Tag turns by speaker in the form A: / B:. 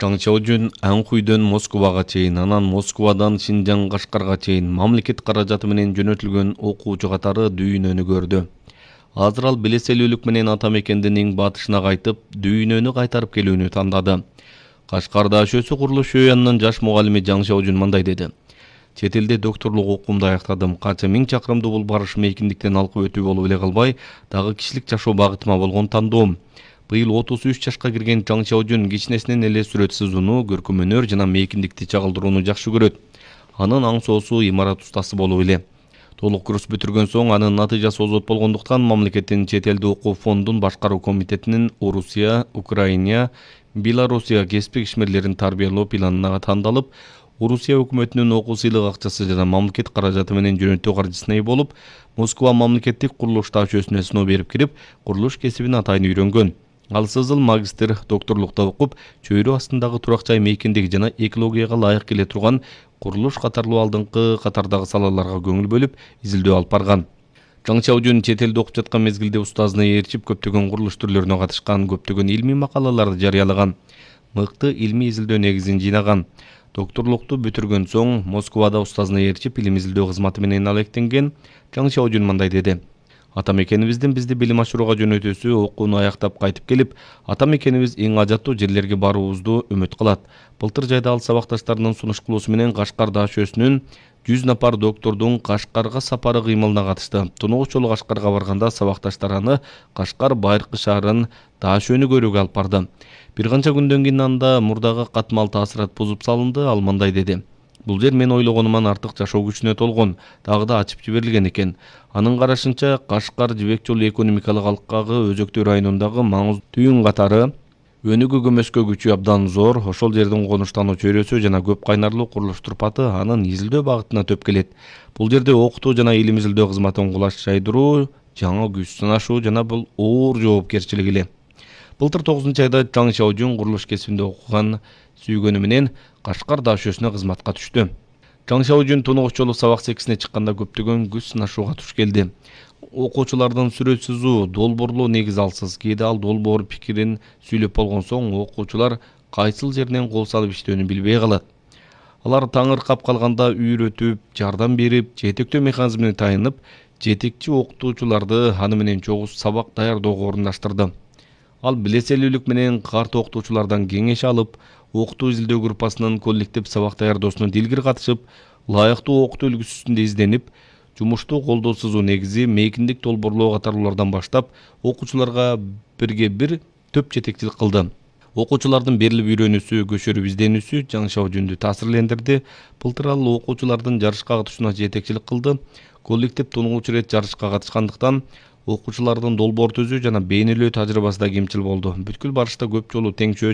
A: Чаң Чаожун Анхуйдон Москвага чейин, анан Москвадан Шинжаң Кашкарга чейин мамлекет каражаты менен жөнөтүлгөн окуучу катары дүйнөнү көрдү. Азыр ал белеселүүлүк менен ата мекендин эң батышына кайтып, дүйнөнү кайтарып келүүнү тандады. Кашкарда АШөсү курулуш янынан жаш мугалими Чаң Чаожун мындай деди. Чет элде докторлук окуумду аяктадым. Канча миң чакырымды бул барыш мейкиндиктен алкып өтүү болуп эле калбай, дагы кишилик жашоо багытыма болгон тандоом. Быйыл 33 жашка кирген Чаң Чаожун кичинесинен эле сүрөт сызууну, көркөм өнөр жана мейкиндикти чагылдырууну жакшы көрөт. Анын аң соосу имарат устасы болуп эле. Толук курс бүтүргөн соң анын натыйжасы озот болгондуктан мамлекеттин чет элде окуу фондун башкаруу комитетинин Орусия, Украина, Белоруссия кеспик ишмерлерин тарбиялоо планына тандалып, Орусия өкмөтүнүн окуу сыйлык акчасы жана мамлекет каражаты менен жөнөтүү каржысына ээ болуп, Москва мамлекеттик курулуш АШөсүнө сыноо берип кирип, курулуш кесибин атайын үйрөнгөн. Ал сызыл магистр докторлукта окуп, чөйрө астындагы турак жай мейкиндиги жана экологияга ылайык келе турган курулуш катарлуу алдыңкы катардагы салаларга көңүл бөлүп, изилдөө алып барган. Чаң Чаожун чет элде окуп жаткан мезгилде устазына ээрчип көптөгөн курулуш түрлөрүнө катышкан, көптөгөн илмий макалаларды жарыялаган, мыкты илмий изилдөө негизин жыйнаган. Докторлукту бүтүргөн соң Москвада устазына ээрчип илим изилдөө кызматы менен алектенген. Чаң Чаожун мындай деди. Ата мекенибиздин бизди билим ашырууга жөнөтүүсү окууну аяктап кайтып келип, ата мекенибиз эң ажаттуу жерлерге баруубузду үмүт кылат. Былтыр жайда ал сабакташтарынын сунуш кылуусу менен Кашкарда АШөсүнүн 100 напар доктордун Кашкарга сапары кыймылына катышты. Тунугуч жолу Кашкарга барганда сабакташтар аны Кашкар байыркы шаарын АШөөнү көрүүгө алып барды. Бир канча күндөн кийин анда мурдагы катмал таасират бузуп салынды. Ал мындай деди. Бул жер мен ойлогонуман артык жашоо күчүнө толгон, дагы да ачып жиберилген экен. Анын карашынча Кашкар жибек жолу экономикалык алкагы өзөктүү районундагы маңыз түйүн катары өнүгүү көмөскө күчү абдан зор. Ошол жердин конуштануу чөйрөсү жана көп кайнарлуу курулуш турпаты анын изилдөө багытына төп келет. Бул жерде окутуу жана илим изилдөө кызматын кулаш жайдыруу, жаңы күч сынашуу жана бул оор жоопкерчилик эле. Былтыр 9-айда Чаң Чаожун курулуш кесибинде окуган сүйгөнү менен Кашкарда АШөсүнө кызматка түштү. Чаң Чаожун тунугуч жолу сабак секисине чыкканда көптөгөн күч сынашууга туш келди. Окуучулардын сүрөт сызуу, долбоорлоо негиз алсыз. Кээде ал долбоор пикирин сүйлөп болгон соң окуучулар кайсыл жеринен кол салып иштөөнү билбей калат. Алар таңыркап калганда үйрөтүп, жардам берип, жетектөө механизмине тайынып, жетекчи окутуучуларды аны менен чогуу сабак даярдоого орундаштырды. Ал билеселүүлүк менен карт окутуучулардан кеңеш алып, окутуу изилдөө группасынын коллектив сабак даярдоосуна дилгир катышып, ылайыктуу окутуу үлгүсүндө изденип, жумушту колдоо сызуу негизи, мейкиндик долбоорлоо катарлуулардан баштап, окуучуларга бирге бир төп жетекчилик кылды. Окуучулардын берилип үйрөнүүсү, көчөрүп изденүүсү Чаң Чаожунду таасирлендирди. Былтыр ал окуучулардын жарышка катышууна жетекчилик кылды. Коллектив тунугуч ирет жарышка катышкандыктан окуучулардын долбоор түзүү жана бейнелөө тажрыйбасы да кемчил болду. Бүткүл барышта көп жолу теңчөө